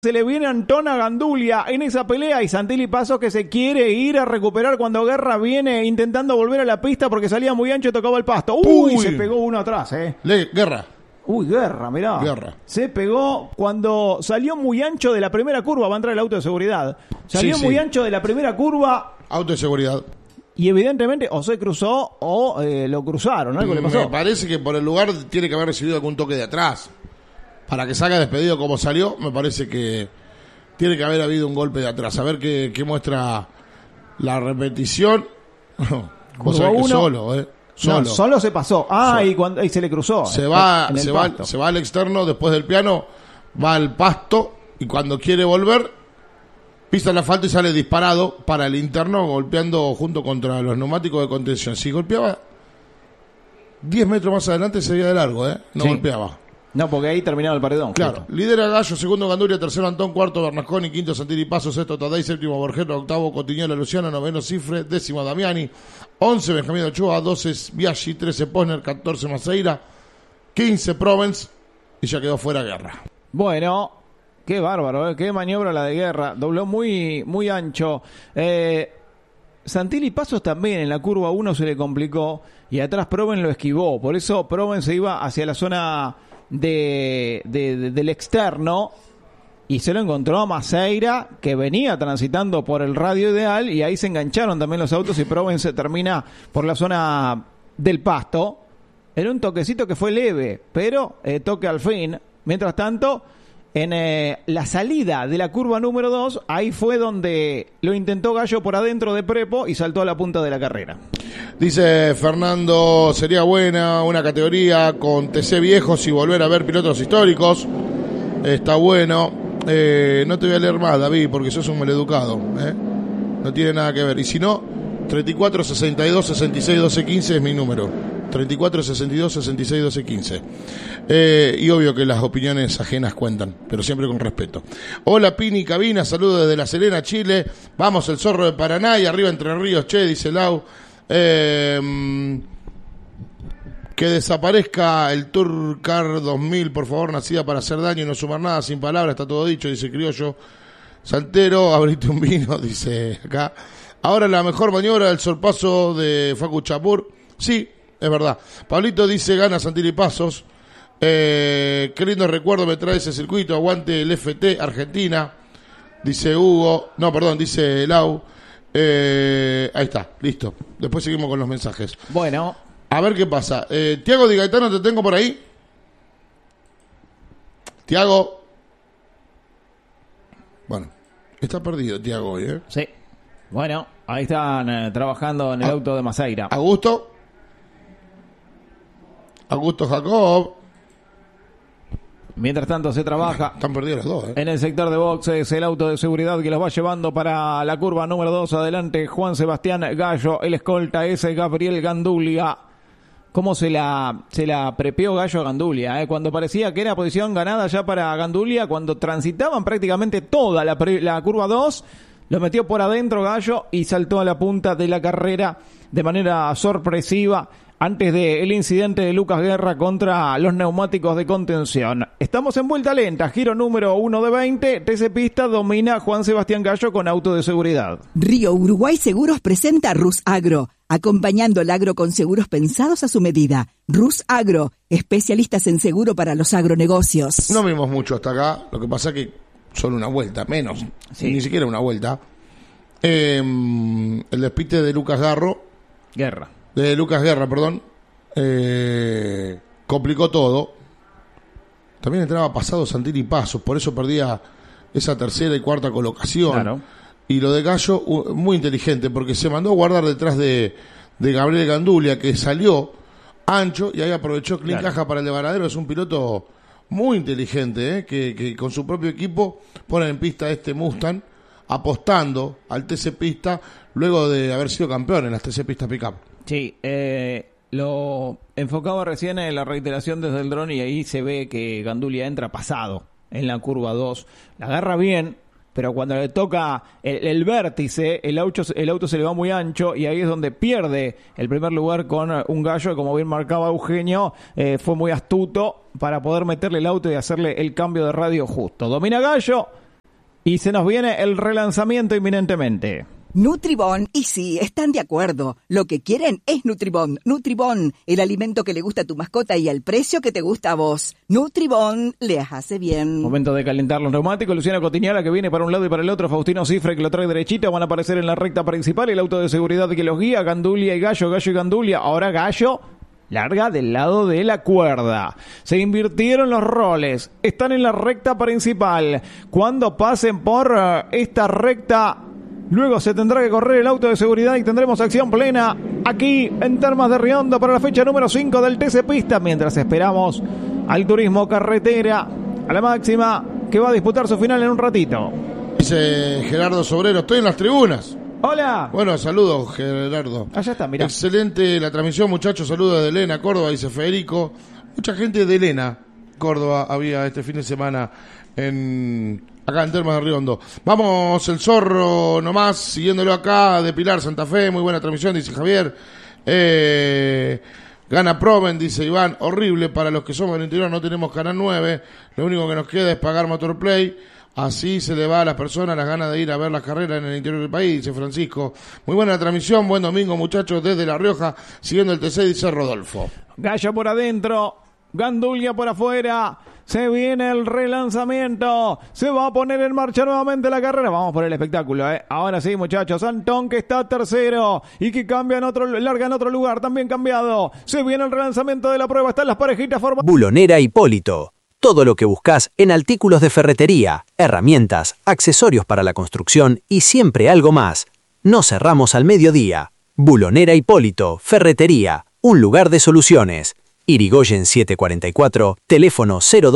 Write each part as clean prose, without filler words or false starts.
Se le viene Antón a Gandulia en esa pelea y Santilli Pasos que se quiere ir a recuperar cuando Guerra viene intentando volver a la pista porque salía muy ancho y tocaba el pasto. Uy, se pegó uno atrás, Guerra. Uy, Guerra, mirá. Guerra. Se pegó cuando salió muy ancho de la primera curva. Va a entrar el auto de seguridad. Salió muy ancho de la primera curva. Auto de seguridad. Y evidentemente o se cruzó o lo cruzaron. Algo le pasó. Me parece que por el lugar tiene que haber recibido algún toque de atrás. Para que salga despedido como salió, me parece que tiene que haber habido un golpe de atrás. A ver qué muestra la repetición. Vos sabés que solo, Solo. No, solo se pasó. Y se le cruzó. Se va al externo después del piano, va al pasto y cuando quiere volver, pisa el asfalto y sale disparado para el interno, golpeando junto contra los neumáticos de contención. Si golpeaba 10 metros más adelante sería de largo, no golpeaba. No, porque ahí terminaba el paredón. Claro. Justo. Lidera Gallo, segundo Gandulia, tercero Antón, cuarto Bernasconi, quinto Santilli Pasos, sexto Tadei, séptimo Borgero, octavo Cotiñola Luciano, noveno Cifre, décimo Damiani, 11 Benjamín Ochoa, 12 Biaggi, 13 Posner, 14 Maceira, 15 Provence y ya quedó fuera Guerra. Bueno, qué bárbaro, qué maniobra la de Guerra. Dobló muy, muy ancho. Santilli Pasos también en la curva 1 se le complicó y atrás Provence lo esquivó. Por eso Provence se iba hacia la zona del externo y se lo encontró a Maceira que venía transitando por el radio ideal y ahí se engancharon también los autos y Provence termina por la zona del pasto. Era un toquecito que fue leve, pero toque al fin. Mientras tanto, en la salida de la curva número 2, ahí fue donde lo intentó Gallo por adentro de Prepo y saltó a la punta de la carrera. Dice Fernando, sería buena una categoría con TC viejos y volver a ver pilotos históricos. Está bueno. No te voy a leer más, David, porque sos un maleducado. No tiene nada que ver. Y si no, 34 62 66 12 15 es mi número. 34 62 66 12 15. Y obvio que las opiniones ajenas cuentan, pero siempre con respeto. Hola Pini Cabina, saludos desde La Serena, Chile. Vamos el Zorro de Paraná y arriba Entre Ríos, che, dice Lau. Que desaparezca el Tour Car 2000, por favor, nacida para hacer daño y no sumar nada, sin palabras, está todo dicho, dice Criollo. Santero, abrite un vino, dice acá. Ahora la mejor maniobra del sorpaso de Facu Chapur. Sí, es verdad. Pablito dice, gana Santilli Pasos. Qué lindo recuerdo me trae ese circuito. Aguante el FT Argentina. Dice Hugo. No, perdón, dice Lau. Ahí está, listo. Después seguimos con los mensajes. Bueno. A ver qué pasa. Tiago Di Gaetano, ¿te tengo por ahí? Tiago. Bueno, está perdido Tiago hoy, ¿eh? Sí. Bueno, ahí están trabajando en el auto de Maceira. Augusto Jacob. Mientras tanto se trabaja. Están perdidos los dos, En el sector de boxes, el auto de seguridad que los va llevando para la curva número 2. Adelante Juan Sebastián Gallo. El escolta es Gabriel Gandulia. ¿Cómo se la prepeó Gallo a Gandulia? Cuando parecía que era posición ganada ya para Gandulia, cuando transitaban prácticamente toda la curva 2, lo metió por adentro Gallo y saltó a la punta de la carrera de manera sorpresiva antes del incidente de Lucas Guerra contra los neumáticos de contención. Estamos en vuelta lenta, giro número 1 de 20, TC Pista domina Juan Sebastián Gallo con auto de seguridad. Río Uruguay Seguros presenta Rus Agro, acompañando el agro con seguros pensados a su medida. Rus Agro, especialistas en seguro para los agronegocios. No vimos mucho hasta acá, lo que pasa es que solo una vuelta, menos, sí. Ni siquiera una vuelta. El despiste de Lucas Guerra, complicó todo. También entraba pasado Santilli Pasos, por eso perdía esa tercera y cuarta colocación. Claro. Y lo de Gallo, muy inteligente, porque se mandó a guardar detrás de Gabriel Gandulia, que salió ancho y ahí aprovechó Clint Caja para el de Varadero. Es un piloto muy inteligente, que con su propio equipo pone en pista este Mustang, apostando al TC Pista luego de haber sido campeón en las TC Pista Pickup. Sí, lo enfocaba recién en la reiteración desde el dron y ahí se ve que Gandulia entra pasado en la curva 2. La agarra bien, pero cuando le toca el vértice, el auto se le va muy ancho y ahí es donde pierde el primer lugar con un Gallo, como bien marcaba Eugenio, fue muy astuto para poder meterle el auto y hacerle el cambio de radio justo. Domina Gallo, y se nos viene el relanzamiento inminentemente. Nutribón, y sí, están de acuerdo. Lo que quieren es Nutribón. Nutribón, el alimento que le gusta a tu mascota y al precio que te gusta a vos. Nutribón les hace bien. Momento de calentar los neumáticos. Luciana Cotiñala que viene para un lado y para el otro. Faustino Cifre que lo trae derechito. Van a aparecer en la recta principal. El auto de seguridad que los guía. Gandulia y Gallo, Gallo y Gandulia. Ahora Gallo larga del lado de la cuerda. Se invirtieron los roles. Están en la recta principal. Cuando pasen por esta recta, luego se tendrá que correr el auto de seguridad y tendremos acción plena aquí en Termas de Riondo para la fecha número 5 del TC Pista, mientras esperamos al turismo carretera, a la máxima, que va a disputar su final en un ratito. Dice Gerardo Sobrero, estoy en las tribunas. ¡Hola! Bueno, saludos, Gerardo. Allá está, mirá. Excelente la transmisión, muchachos. Saludos de Elena, Córdoba, dice Federico. Mucha gente de Elena, Córdoba, había este fin de semana acá en Termas de Riondo. Vamos, el zorro nomás, siguiéndolo acá, de Pilar, Santa Fe. Muy buena transmisión, dice Javier. Gana Proven, dice Iván. Horrible para los que somos del interior, no tenemos Canal 9. Lo único que nos queda es pagar Motorplay. Así se le va a las personas las ganas de ir a ver las carreras en el interior del país, dice Francisco. Muy buena la transmisión, buen domingo, muchachos, desde La Rioja, siguiendo el TC, dice Rodolfo. Gallo por adentro, Gandulia por afuera. Se viene el relanzamiento. Se va a poner en marcha nuevamente la carrera. Vamos por el espectáculo, Ahora sí, muchachos. Antón que está tercero y que larga en otro lugar. También cambiado. Se viene el relanzamiento de la prueba. Están las parejitas formadas. Bulonera Hipólito. Todo lo que buscas en artículos de ferretería, herramientas, accesorios para la construcción y siempre algo más. No cerramos al mediodía. Bulonera Hipólito, Ferretería, un lugar de soluciones. Irigoyen 744, teléfono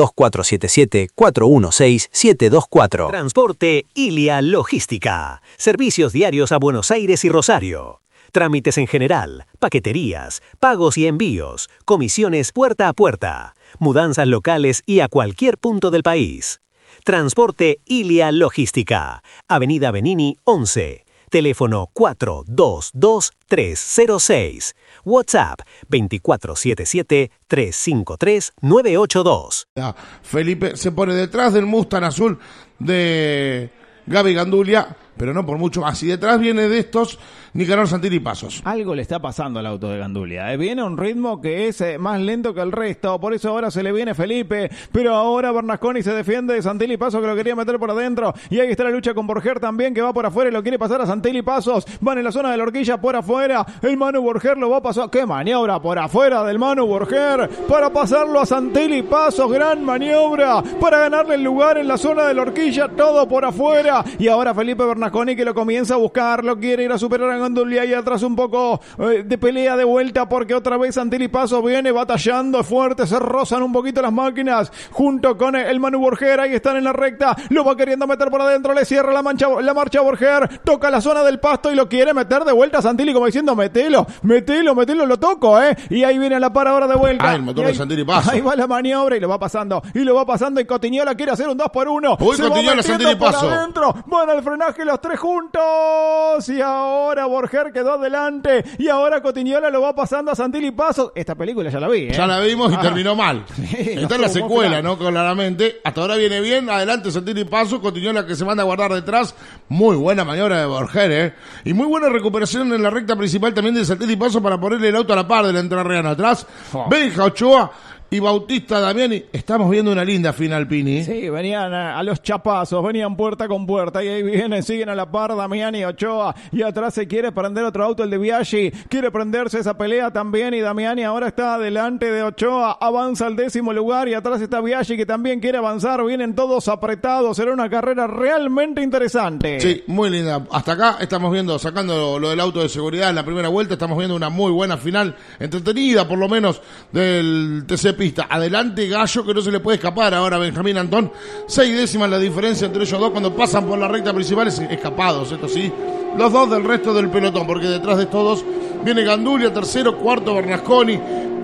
02477-416-724. Transporte Ilia Logística. Servicios diarios a Buenos Aires y Rosario. Trámites en general, paqueterías, pagos y envíos, comisiones puerta a puerta, mudanzas locales y a cualquier punto del país. Transporte Ilia Logística. Avenida Benini 11. Teléfono 422-306. WhatsApp 2477-353-982. Felipe se pone detrás del Mustang azul de Gaby Gandulia, pero no por mucho más. Y detrás viene de estos Nicanor Santilli Pasos. Algo le está pasando al auto de Gandulia. Viene a un ritmo que es más lento que el resto. Por eso ahora se le viene Felipe. Pero ahora Bernasconi se defiende de Santilli Pasos, que lo quería meter por adentro. Y ahí está la lucha con Borger también, que va por afuera y lo quiere pasar a Santilli Pasos. Van en la zona de la horquilla por afuera. El Manu Borger lo va a pasar. ¡Qué maniobra por afuera del Manu Borger! Para pasarlo a Santilli Pasos. Gran maniobra para ganarle el lugar en la zona de la horquilla. Todo por afuera. Y ahora Felipe Bernasconi, que lo comienza a buscar. Lo quiere ir a superar a Gandulia y atrás un poco de pelea de vuelta, porque otra vez Santilli Pasos viene batallando fuerte, se rozan un poquito las máquinas junto con el Manu Borger. Ahí están en la recta, lo va queriendo meter por adentro, le cierra la marcha Borger, toca la zona del pasto y lo quiere meter de vuelta a Santilli, como diciendo metelo, lo toco, y ahí viene la para ahora de vuelta. El motor de Santilli Pasos. Ahí va la maniobra y lo va pasando y Cotiñola quiere hacer un 2x1. Uy, Cotiñola, Santilli Pasos. Van al frenaje los tres juntos y ahora Borger quedó adelante y ahora Cotiñola lo va pasando a Santilli Pasos. Esta película ya la vi, Ya la vimos y terminó mal. Sí, está en la secuela, ¿no? Claramente. Hasta ahora viene bien. Adelante Santilli Pasos. Cotiñola que se manda a guardar detrás. Muy buena maniobra de Borger, Y muy buena recuperación en la recta principal también de Santilli Pasos para ponerle el auto a la par de la entrerriana atrás. Benja Ochoa y Bautista Damiani. Estamos viendo una linda final, Pini. Sí, venían a los chapazos, venían puerta con puerta y ahí vienen, siguen a la par Damiani y Ochoa y atrás se quiere prender otro auto, el de Biaggi, quiere prenderse esa pelea también y Damiani ahora está delante de Ochoa, avanza al 10º lugar y atrás está Biaggi que también quiere avanzar, vienen todos apretados, será una carrera realmente interesante. Sí, muy linda. Hasta acá estamos viendo, sacando lo del auto de seguridad en la primera vuelta, estamos viendo una muy buena final, entretenida por lo menos, del TC Pista. Adelante Gallo, que no se le puede escapar ahora a Benjamín Antón. 6 décimas la diferencia entre ellos dos cuando pasan por la recta principal, escapados, esto sí. Los dos del resto del pelotón, porque detrás de estos dos viene Gandulia, tercero, cuarto Bernasconi,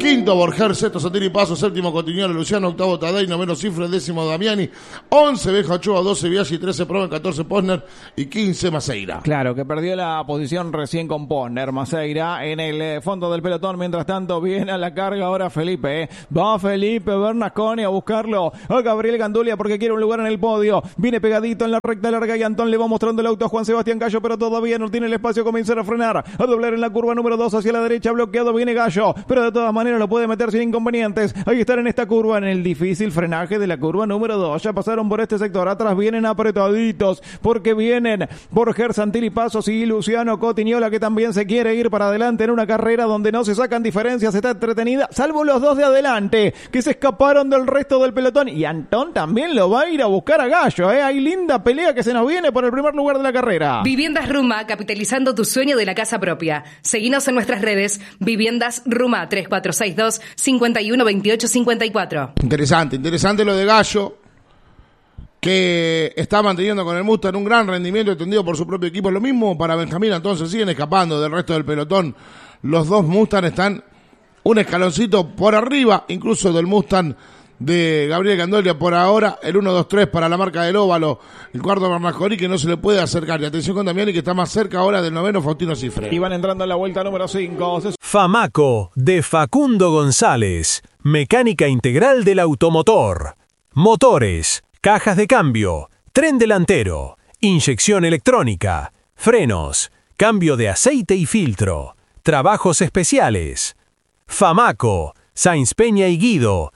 quinto Borger, sexto Santini Paso, séptimo Cotiñolo Luciano, octavo Tadei, noveno Cifre, décimo Damiani, 11 Beja Ochoa, 12 Biaggi, 13 Proven, 14 Posner y 15 Maceira. Claro, que perdió la posición recién con Posner. Maceira en el fondo del pelotón. Mientras tanto viene a la carga ahora Felipe. Va Felipe Bernasconi a buscarlo a Gabriel Gandulia porque quiere un lugar en el podio. Viene pegadito en la recta larga y Antón le va mostrando el auto a Juan Sebastián Gallo, pero todavía no tiene el espacio. Comienza a frenar, a doblar en la curva número 2 hacia la derecha. Bloqueado viene Gallo, pero de todas maneras lo puede meter sin inconvenientes. Ahí están en esta curva, en el difícil frenaje de la curva número 2. Ya pasaron por este sector. Atrás vienen apretaditos porque vienen Borger, Santilli Pasos y Luciano Cotiñola, que también se quiere ir para adelante en una carrera donde no se sacan diferencias. Está entretenida, salvo los dos de adelante que se escaparon del resto del pelotón, y Antón también lo va a ir a buscar a Gallo. Hay linda pelea que se nos viene por el primer lugar de la carrera. Viviendas Ruma, capitalizando tu sueño de la casa propia. Seguinos en nuestras redes. Viviendas Ruma 3462 512854. Interesante lo de Gallo, que está manteniendo con el Mustang un gran rendimiento extendido por su propio equipo. Lo mismo para Benjamín, entonces siguen escapando del resto del pelotón. Los dos Mustang están un escaloncito por arriba, incluso del Mustang de Gabriel Gandolia por ahora. El 1-2-3 para la marca del Óvalo, el cuarto Bernasconi, que no se le puede acercar. Y atención con Damiani, que está más cerca ahora del noveno Faustino Cifre. Y van entrando en la vuelta número 5. Famaco, de Facundo González. Mecánica integral del automotor. Motores, cajas de cambio, tren delantero, inyección electrónica, frenos, cambio de aceite y filtro, trabajos especiales. Famaco, Sáenz Peña y Guido,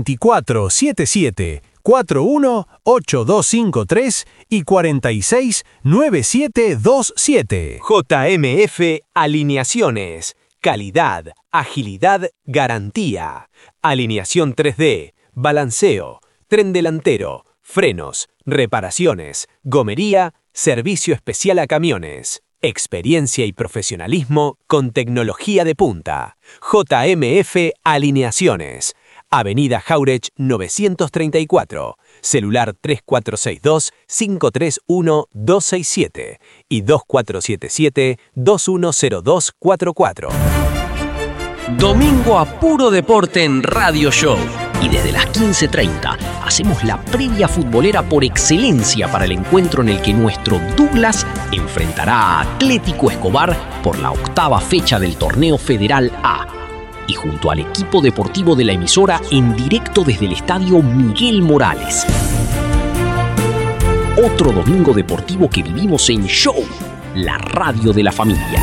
2477 418253 y 469727. JMF Alineaciones. Calidad, agilidad, garantía. Alineación 3D, balanceo, tren delantero, frenos, reparaciones, gomería, servicio especial a camiones. Experiencia y profesionalismo con tecnología de punta. JMF Alineaciones. Avenida Jauregui 934. Celular 3462-531-267 y 2477-210244. Domingo a puro deporte en Radio Show. Y desde las 15:30 hacemos la previa futbolera por excelencia para el encuentro en el que nuestro Douglas enfrentará a Atlético Escobar por la 8ª fecha del Torneo Federal A. Y junto al equipo deportivo de la emisora en directo desde el Estadio Miguel Morales. Otro domingo deportivo que vivimos en Show, la radio de la familia.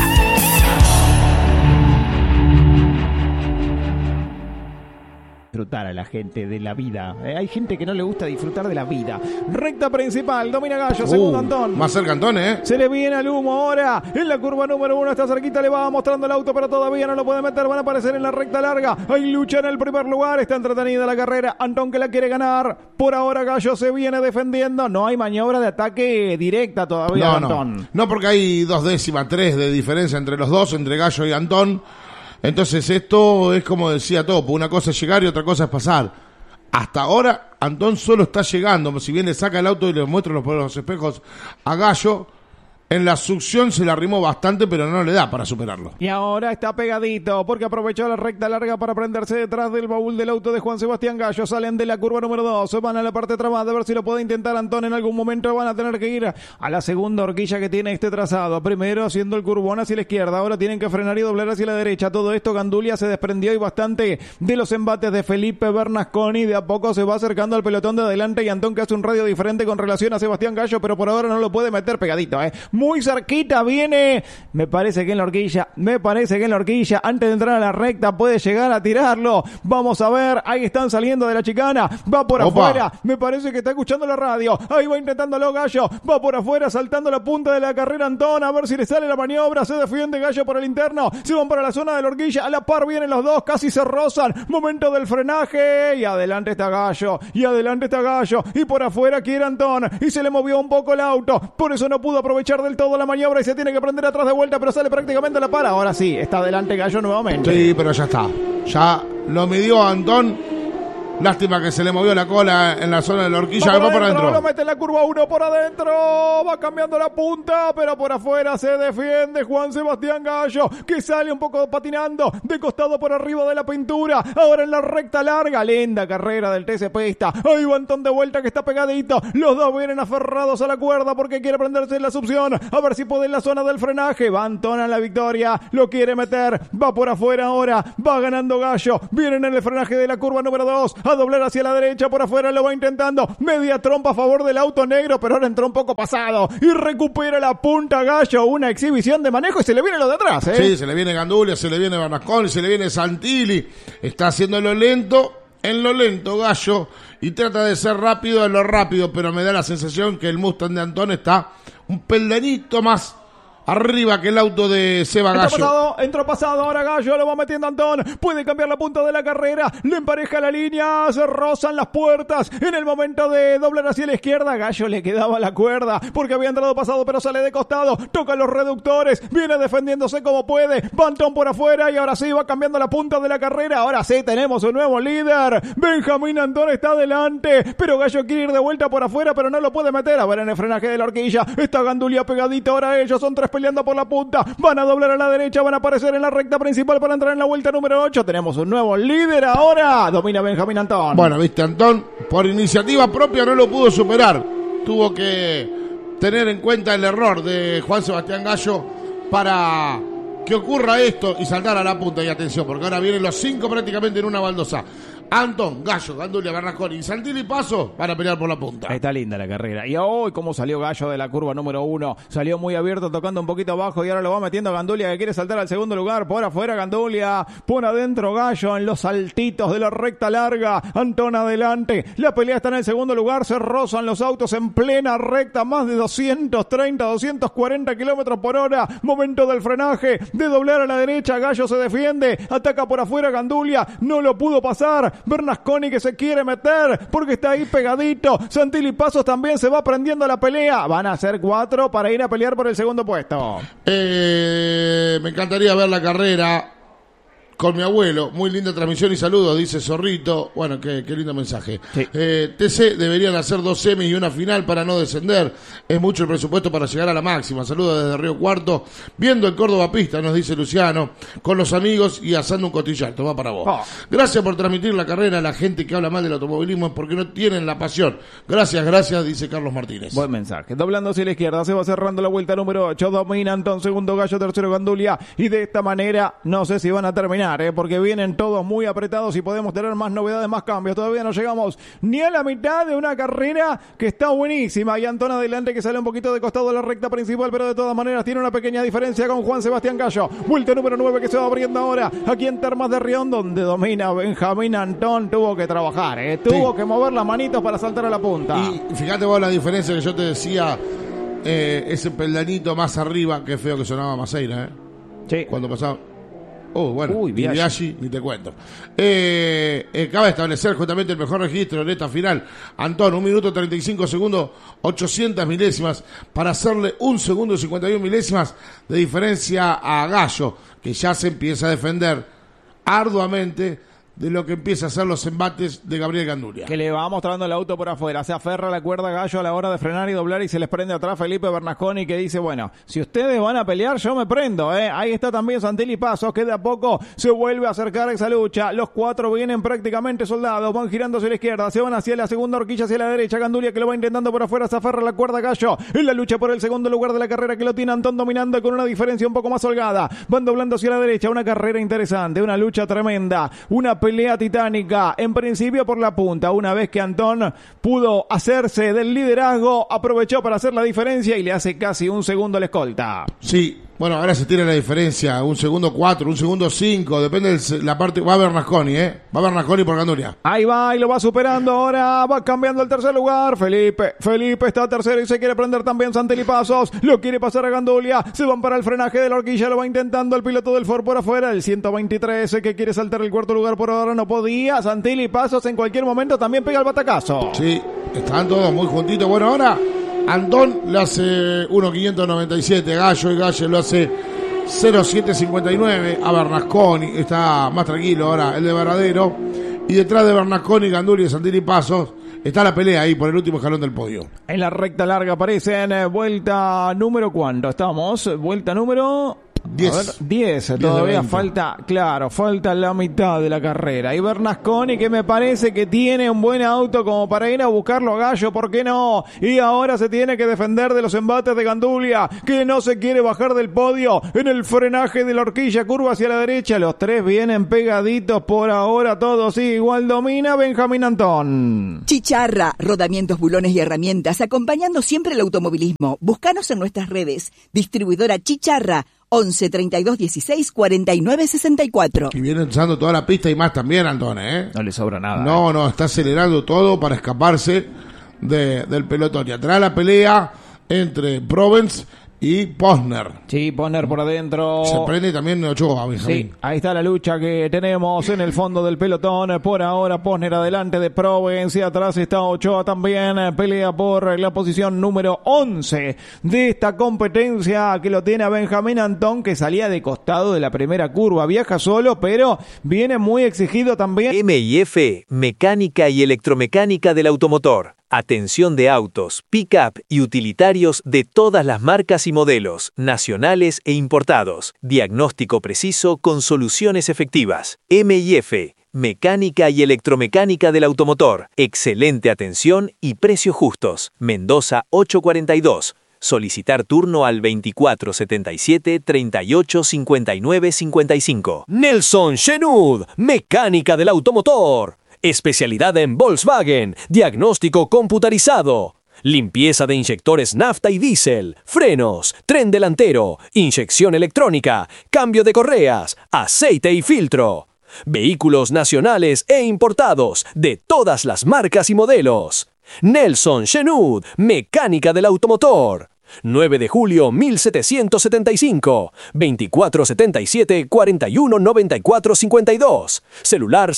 Disfrutar a la gente de la vida. Hay gente que no le gusta disfrutar de la vida. Recta principal, domina Gallo, segundo Antón. Más cerca Antón, Se le viene al humo ahora. En la curva número 1 está cerquita, le va mostrando el auto, pero todavía no lo puede meter. Van a aparecer en la recta larga. Hay lucha en el primer lugar. Está entretenida la carrera. Antón que la quiere ganar. Por ahora Gallo se viene defendiendo. No hay maniobra de ataque directa todavía, Antón. No, porque hay 2/3 de diferencia entre los dos, entre Gallo y Antón. Entonces esto es como decía Topo, una cosa es llegar y otra cosa es pasar. Hasta ahora Antón solo está llegando, si bien le saca el auto y le muestra los espejos a Gallo, en la succión se le arrimó bastante, pero no le da para superarlo. Y ahora está pegadito, porque aprovechó la recta larga para prenderse detrás del baúl del auto de Juan Sebastián Gallo. Salen de la curva número 2, van a la parte trabada, a ver si lo puede intentar Antón en algún momento. Van a tener que ir a la segunda horquilla que tiene este trazado. Primero haciendo el curbón hacia la izquierda, ahora tienen que frenar y doblar hacia la derecha. Todo esto Gandulia se desprendió y bastante de los embates de Felipe Bernasconi. De a poco se va acercando al pelotón de adelante y Antón que hace un radio diferente con relación a Sebastián Gallo, pero por ahora no lo puede meter pegadito, Muy cerquita viene, me parece que en la horquilla, antes de entrar a la recta puede llegar a tirarlo. Vamos a ver, ahí están saliendo de la chicana, va por afuera, me parece que está escuchando la radio, ahí va intentándolo Gallo, va por afuera saltando la punta de la carrera Antón, a ver si le sale la maniobra, se defiende Gallo por el interno, se van para la zona de la horquilla, a la par vienen los dos, casi se rozan, momento del frenaje, y adelante está Gallo, y por afuera quiere Antón, y se le movió un poco el auto, por eso no pudo aprovechar del todo la maniobra y se tiene que prender atrás de vuelta, pero sale prácticamente a la par. Ahora sí, está adelante Gallo nuevamente. Sí, pero ya está. Ya lo midió Antón Lástima que se le movió la cola en la zona de la horquilla. Va por adentro. Lo mete en la curva 1 por adentro. Va cambiando la punta, pero por afuera se defiende Juan Sebastián Gallo, que sale un poco patinando de costado por arriba de la pintura. Ahora en la recta larga. Linda carrera del TC Pista. Hay un montón de vuelta que está pegadito. Los dos vienen aferrados a la cuerda porque quiere prenderse en la succión. A ver si puede en la zona del frenaje. Va Antón a la victoria. Lo quiere meter. Va por afuera ahora. Va ganando Gallo. Vienen en el frenaje de la curva número 2. A doblar hacia la derecha, por afuera lo va intentando. Media trompa a favor del auto negro, pero ahora entró un poco pasado. Y recupera la punta Gallo. Una exhibición de manejo y se le viene lo de atrás, ¿eh? Sí, se le viene Gandulia, se le viene Bernasconi, se le viene Santilli. Está haciendo lo lento. En lo lento Gallo. Y trata de ser rápido en lo rápido. Pero me da la sensación que el Mustang de Antón está un peldañito más arriba que el auto de Seba Gallo. Entró pasado, ahora Gallo lo va metiendo Antón. Puede cambiar la punta de la carrera. Le empareja la línea. Se rozan las puertas. En el momento de doblar hacia la izquierda, Gallo le quedaba la cuerda porque había entrado pasado, pero sale de costado. Toca los reductores. Viene defendiéndose como puede. Va Antón por afuera y ahora sí va cambiando la punta de la carrera. Ahora sí tenemos un nuevo líder. Benjamín Antón está adelante, pero Gallo quiere ir de vuelta por afuera, pero no lo puede meter. A ver en el frenaje de la horquilla. Está Gandulia pegadito. Ahora ellos son tres peleando por la punta, van a doblar a la derecha, van a aparecer en la recta principal para entrar en la vuelta número 8. Tenemos un nuevo líder ahora. Domina Benjamín Antón. Bueno, viste, Antón por iniciativa propia no lo pudo superar. Tuvo que tener en cuenta el error de Juan Sebastián Gallo para que ocurra esto y saltar a la punta. Y atención, porque ahora vienen los 5 prácticamente en una baldosa. Antón, Gallo, Gandulia, Bernasconi y Santilli Paso van a pelear por la punta. Está linda la carrera. Y hoy cómo salió Gallo de la curva número 1. Salió muy abierto, tocando un poquito abajo y ahora lo va metiendo Gandulia, que quiere saltar al segundo lugar. Por afuera Gandulia, por adentro Gallo en los saltitos de la recta larga. Antón adelante. La pelea está en el segundo lugar. Se rozan los autos en plena recta. Más de 230, 240 kilómetros por hora. Momento del frenaje. De doblar a la derecha. Gallo se defiende. Ataca por afuera Gandulia. No lo pudo pasar. Bernasconi que se quiere meter porque está ahí pegadito. Santilli Pasos también se va prendiendo la pelea. Van a ser 4 para ir a pelear por el segundo puesto. Me encantaría ver la carrera con mi abuelo. Muy linda transmisión y saludos, dice Zorrito. Bueno, qué lindo mensaje. Sí. TC deberían hacer 2 semis y una final para no descender. Es mucho el presupuesto para llegar a la máxima. Saludos desde Río Cuarto. Viendo el Córdoba Pista, nos dice Luciano, con los amigos y asando un costillar. Toma para vos. Gracias por transmitir la carrera a la gente que habla mal del automovilismo, es porque no tienen la pasión. Gracias, dice Carlos Martínez. Buen mensaje. Doblando hacia la izquierda, se va cerrando la vuelta número 8. Domina Antón, segundo Gallo, tercero Gandulia. Y de esta manera, no sé si van a terminar, porque vienen todos muy apretados y podemos tener más novedades, más cambios. Todavía no llegamos ni a la mitad de una carrera que está buenísima. Y Antón adelante, que sale un poquito de costado de la recta principal, pero de todas maneras tiene una pequeña diferencia con Juan Sebastián Gallo. Vuelta número 9 que se va abriendo ahora aquí en Termas de Rión, donde domina Benjamín Antón. Tuvo que trabajar, tuvo que mover las manitos para saltar a la punta. Y fíjate vos la diferencia que yo te decía, ese peldanito más arriba. Qué feo que sonaba Maceira, Sí. Cuando pasaba. Bueno, Biaggi, ni te cuento. Acaba de establecer justamente el mejor registro en esta final. Antón, 1 minuto 35 segundos, 800 milésimas, para hacerle 1 segundo y 51 milésimas de diferencia a Gallo, que ya se empieza a defender arduamente de lo que empieza a ser los embates de Gabriel Gandulia. Que le va mostrando el auto por afuera. Se aferra a la cuerda Gallo a la hora de frenar y doblar y se les prende atrás Felipe Bernasconi, que dice, bueno, si ustedes van a pelear, yo me prendo, Ahí está también Santilli Pasos, que de a poco se vuelve a acercar a esa lucha. Los 4 vienen prácticamente soldados, van girando hacia la izquierda, se van hacia la segunda horquilla, hacia la derecha. Gandulia, que lo va intentando por afuera, se aferra a la cuerda Gallo en la lucha por el segundo lugar de la carrera, que lo tiene Antón dominando con una diferencia un poco más holgada. Van doblando hacia la derecha, una carrera interesante, una lucha tremenda, una pelea titánica, en principio por la punta. Una vez que Antón pudo hacerse del liderazgo, aprovechó para hacer la diferencia y le hace casi 1 segundo la escolta. Sí, bueno, ahora se tiene la diferencia, 1 segundo 4, 1 segundo 5, depende de la parte. Va Bernasconi, va Bernasconi por Gandulia. Ahí va y lo va superando ahora, va cambiando el tercer lugar. Felipe está tercero y se quiere prender también Santilli Pasos, lo quiere pasar a Gandulia, se van para el frenaje de la horquilla, lo va intentando el piloto del Ford por afuera, el 123 que quiere saltar el cuarto lugar, por ahora no podía. Santilli Pasos en cualquier momento también pega el batacazo. Sí, están todos muy juntitos. Bueno, ahora Antón le hace 1.597 Gallo, y Gallo lo hace 0.759 a Bernasconi. Está más tranquilo ahora el de Varadero. Y detrás de Bernasconi, Gandulia, Santini y Pasos está la pelea ahí por el último escalón del podio. En la recta larga aparecen vuelta número ¿cuánto? Estamos, vuelta número 10. Todavía falta la mitad de la carrera. Y Bernasconi, que me parece que tiene un buen auto como para ir a buscarlo a Gallo, ¿por qué no? Y ahora se tiene que defender de los embates de Gandulia, que no se quiere bajar del podio en el frenaje de la horquilla, curva hacia la derecha. Los tres vienen pegaditos por ahora, todos igual. Domina Benjamín Antón. Chicharra, rodamientos, bulones y herramientas, acompañando siempre el automovilismo. Búscanos en nuestras redes. Distribuidora Chicharra, 11 32 16 49 64. Y viene usando toda la pista y más también, Antón, ¿eh? No le sobra nada. No, está acelerando todo para escaparse del pelotón. Y atrás la pelea entre Provence y Posner. Sí, Posner por adentro. Se prende también Ochoa, Benjamín. Sí, ahí está la lucha que tenemos en el fondo del pelotón. Por ahora Posner adelante de Provence y atrás está Ochoa también. Pelea por la posición número 11 de esta competencia, que lo tiene a Benjamín Antón, que salía de costado de la primera curva. Viaja solo, pero viene muy exigido también. M&F, mecánica y electromecánica del automotor. Atención de autos, pick-up y utilitarios de todas las marcas y modelos, nacionales e importados. Diagnóstico preciso con soluciones efectivas. M&F, mecánica y electromecánica del automotor. Excelente atención y precios justos. Mendoza 842. Solicitar turno al 2477 38 59 55. Nelson Shenud, mecánica del automotor. Especialidad en Volkswagen, diagnóstico computarizado, limpieza de inyectores nafta y diésel, frenos, tren delantero, inyección electrónica, cambio de correas, aceite y filtro. Vehículos nacionales e importados de todas las marcas y modelos. Nelson Shenud, mecánica del automotor. 9 de julio 1775, 2477-419452, celular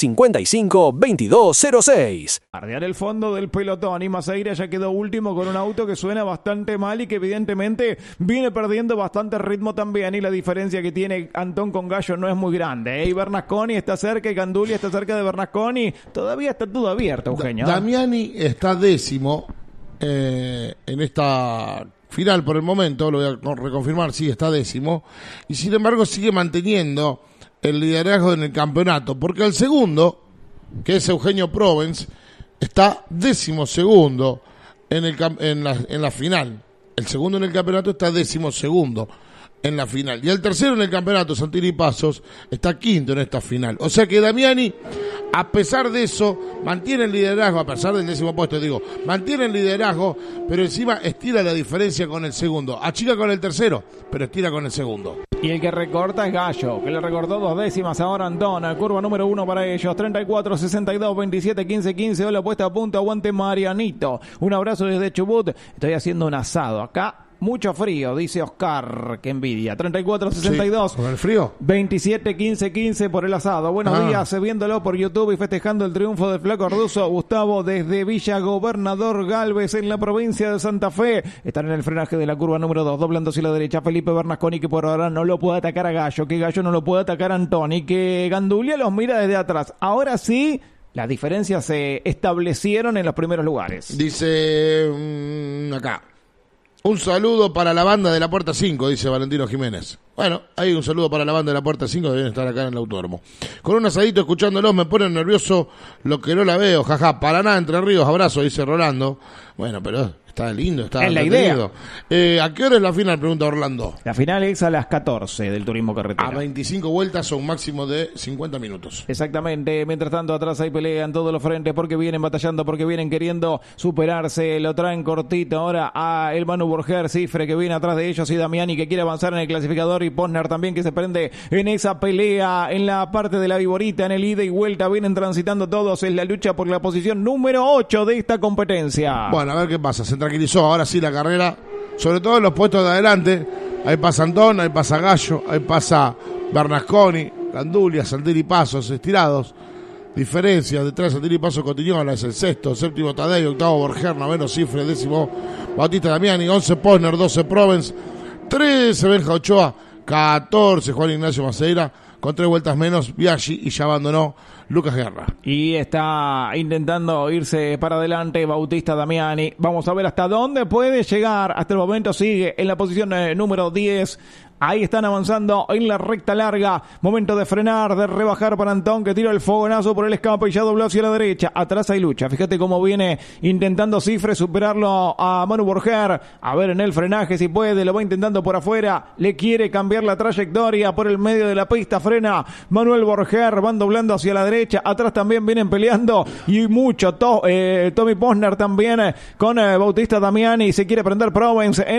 55-2206. Ardear el fondo del pelotón y Maceira ya quedó último con un auto que suena bastante mal y que evidentemente viene perdiendo bastante ritmo también, y la diferencia que tiene Antón con Gallo no es muy grande, ¿eh? Y Bernasconi está cerca y Gandulia está cerca de Bernasconi, todavía está todo abierto, Eugenio. Damiani está décimo en esta final por el momento, lo voy a reconfirmar, sí, está décimo, y sin embargo sigue manteniendo el liderazgo en el campeonato, porque el segundo, que es Eugenio Provence, está 12º en la final. El segundo en el campeonato está 12º en la final. Y el tercero en el campeonato, Santini Pasos, está 5º en esta final. O sea que Damiani, a pesar de eso, mantiene el liderazgo, a pesar del 10º puesto, mantiene el liderazgo, pero encima estira la diferencia con el segundo. Achica con el tercero, pero estira con el segundo. Y el que recorta es Gallo, que le recortó 2 décimas ahora Antón. Curva número 1 para ellos, 34, 62, 27, 15, 15. Hola, puesta a punto, aguante Marianito. Un abrazo desde Chubut. Estoy haciendo un asado acá. Mucho frío, dice Oscar, que envidia. 34-62. Sí, ¿con el frío? 27-15-15 por el asado. Buenos días, viéndolo por YouTube y festejando el triunfo del Flaco Arduzo. Gustavo desde Villa Gobernador Galvez, en la provincia de Santa Fe. Están en el frenaje de la curva número 2, doblando hacia la derecha. Felipe Bernasconi, que por ahora no lo puede atacar a Gallo, que Gallo no lo puede atacar a Antoni, que Gandulia los mira desde atrás. Ahora sí, las diferencias se establecieron en los primeros lugares. Dice acá: un saludo para la banda de la Puerta 5, dice Valentino Jiménez. Bueno, hay un saludo para la banda de la Puerta 5, deben estar acá en el autódromo. Con un asadito escuchándolos me pone nervioso lo que no la veo. Jaja, Paraná, Entre Ríos, abrazo, dice Rolando. Bueno, pero está lindo, está es la idea. ¿A qué hora es la final? Pregunta Orlando. La final es a las 14 del turismo carretera. A 25 vueltas o un máximo de 50 minutos. Exactamente. Mientras tanto, atrás hay pelea en todos los frentes porque vienen batallando, porque vienen queriendo superarse. Lo traen cortito ahora a el Manu Borger Cifre, que viene atrás de ellos, y Damiani, que quiere avanzar en el clasificador, y Posner también, que se prende en esa pelea en la parte de la Viborita, en el ida y vuelta. Vienen transitando todos en la lucha por la posición número 8 de esta competencia. Bueno, a ver qué pasa. Se tranquilizó ahora sí la carrera, sobre todo en los puestos de adelante. Ahí pasa Antón, ahí pasa Gallo, ahí pasa Bernasconi, Gandulia, Santini Pasos estirados. Diferencias detrás: Santini Pasos, Cotiñola es el sexto, séptimo Tadeo, octavo Borger, noveno Cifre, décimo Bautista Damiani, 11 Posner, 12 Provence, 13 Benja Ochoa, 14 Juan Ignacio Maceira, con 3 vueltas menos Biaggi y ya abandonó Lucas Guerra. Y está intentando irse para adelante Bautista Damiani. Vamos a ver hasta dónde puede llegar. Hasta el momento sigue en la posición número 10. Ahí están avanzando en la recta larga. Momento de frenar, de rebajar para Antón, que tira el fogonazo por el escape y ya dobló hacia la derecha. Atrás hay lucha. Fíjate cómo viene intentando Cifre superarlo a Manu Borger. A ver en el frenaje si puede. Lo va intentando por afuera. Le quiere cambiar la trayectoria por el medio de la pista. Frena Manuel Borger. Van doblando hacia la derecha. Atrás también vienen peleando. Y mucho. Tommy Posner también con Bautista Damiani. Se quiere prender Provence.